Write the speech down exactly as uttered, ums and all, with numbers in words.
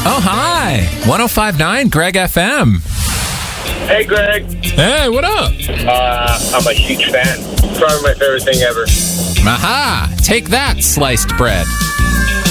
Oh, hi. one oh five point nine Greg F M. Hey, Greg. Hey, what up? Uh, I'm a huge fan. Probably my favorite thing ever. Aha! Take that, sliced bread.